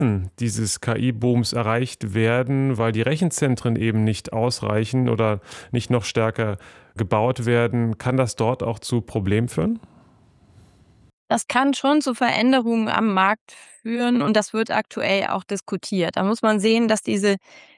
Kosten dieses KI-Booms erreicht werden, weil die Rechenzentren eben nicht ausreichen oder nicht noch stärker gebaut werden? Kann das dort auch zu Problemen führen? Das kann schon zu Veränderungen am Markt führen und das wird aktuell auch diskutiert. Da muss man sehen, dass diese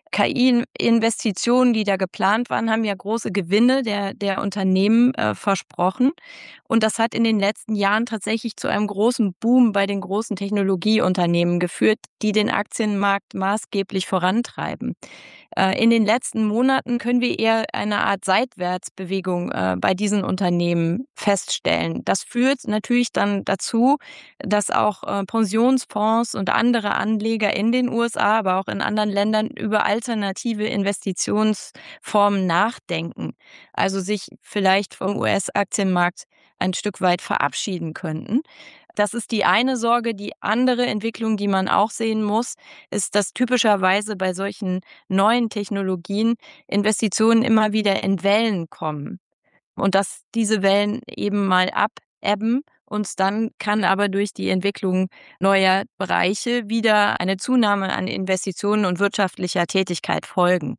KI-Investitionen, die da geplant waren, haben ja große Gewinne der Unternehmen versprochen. Und das hat in den letzten Jahren tatsächlich zu einem großen Boom bei den großen Technologieunternehmen geführt, die den Aktienmarkt maßgeblich vorantreiben. In den letzten Monaten können wir eher eine Art Seitwärtsbewegung bei diesen Unternehmen feststellen. Das führt natürlich dann dazu, dass auch Pensionsfonds und andere Anleger in den USA, aber auch in anderen Ländern über alternative Investitionsformen nachdenken. Also sich vielleicht vom US-Aktienmarkt ein Stück weit verabschieden könnten. Das ist die eine Sorge. Die andere Entwicklung, die man auch sehen muss, ist, dass typischerweise bei solchen neuen Technologien Investitionen immer wieder in Wellen kommen und dass diese Wellen eben mal abebben und dann kann aber durch die Entwicklung neuer Bereiche wieder eine Zunahme an Investitionen und wirtschaftlicher Tätigkeit folgen.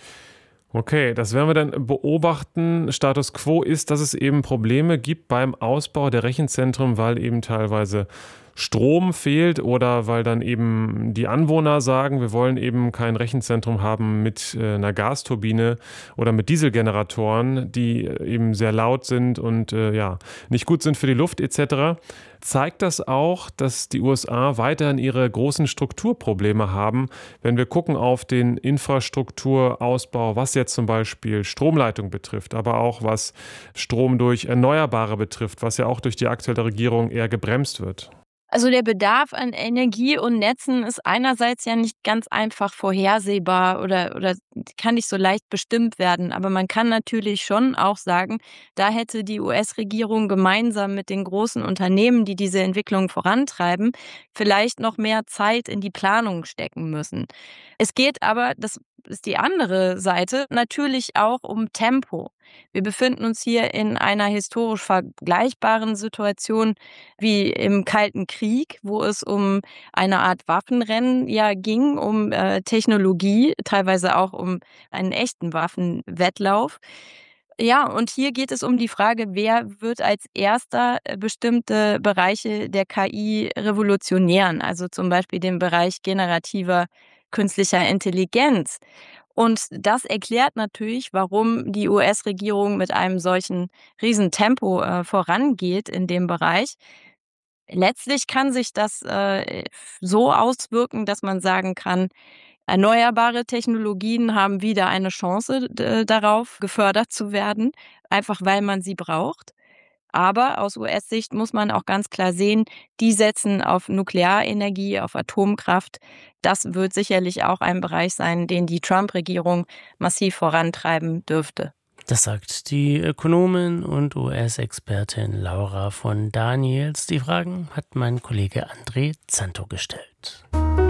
Okay, das werden wir dann beobachten. Status quo ist, dass es eben Probleme gibt beim Ausbau der Rechenzentren, weil eben teilweise Strom fehlt oder weil dann eben die Anwohner sagen, wir wollen eben kein Rechenzentrum haben mit einer Gasturbine oder mit Dieselgeneratoren, die eben sehr laut sind und ja, nicht gut sind für die Luft etc. Zeigt das auch, dass die USA weiterhin ihre großen Strukturprobleme haben, wenn wir gucken auf den Infrastrukturausbau, was jetzt zum Beispiel Stromleitung betrifft, aber auch was Strom durch Erneuerbare betrifft, was ja auch durch die aktuelle Regierung eher gebremst wird? Also der Bedarf an Energie und Netzen ist einerseits ja nicht ganz einfach vorhersehbar oder kann nicht so leicht bestimmt werden. Aber man kann natürlich schon auch sagen, da hätte die US-Regierung gemeinsam mit den großen Unternehmen, die diese Entwicklung vorantreiben, vielleicht noch mehr Zeit in die Planung stecken müssen. Es geht aber, das ist die andere Seite, natürlich auch um Tempo. Wir befinden uns hier in einer historisch vergleichbaren Situation wie im Kalten Krieg, wo es um eine Art Waffenrennen ja ging, um Technologie, teilweise auch um einen echten Waffenwettlauf. Ja, und hier geht es um die Frage, wer wird als Erster bestimmte Bereiche der KI revolutionieren, also zum Beispiel den Bereich generativer künstlicher Intelligenz. Und das erklärt natürlich, warum die US-Regierung mit einem solchen Riesentempo vorangeht in dem Bereich. Letztlich kann sich das so auswirken, dass man sagen kann, erneuerbare Technologien haben wieder eine Chance darauf, gefördert zu werden, einfach weil man sie braucht. Aber aus US-Sicht muss man auch ganz klar sehen, die setzen auf Nuklearenergie, auf Atomkraft. Das wird sicherlich auch ein Bereich sein, den die Trump-Regierung massiv vorantreiben dürfte. Das sagt die Ökonomin und US-Expertin Laura von Daniels. Die Fragen hat mein Kollege André Zanto gestellt.